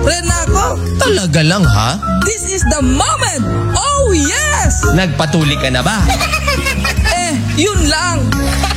Red na ako. Talaga lang ha? This is the moment. Oh yes! Nagpatuli ka na ba? Yun lang.